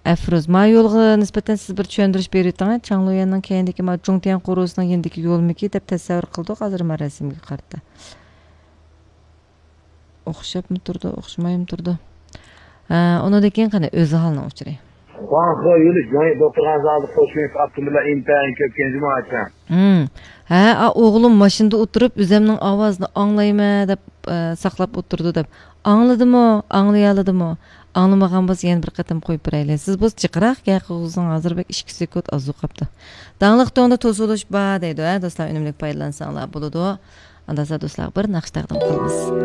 Afruz, ma yo'lga nisbatan siz bir tushundirish berayotgan, Changluyanning keyindagi ma Zhongtian qo'rusining yendiki yo'lmiki deb tasavvur qildik hozir ma rasmga qarta. O'xshabmi turdi, o'xshamaymi turdi. Undan keyin qani o'zi holni o'chiri. Qanqa yo'li joy doktorga zalda qo'shib Abdulla intayin ko'p kenjima aytgan. O'g'lim mashinada o'tirib o'zimning ovozini anglayman deb saqlab o'tirdi deb. Anglay oladimi? Anglamagan bo'lsa yana bir qatam qo'yib beraylik. Siz bo'z chiqroq gapingizning hozir bek 2 sekund ozu qapti. Dangliq to'ngda to'silish bor deydi, do'stlar, unumli foydalansanglar bo'ladi. Anda do'stlar bir naqsh taqdim qilamiz.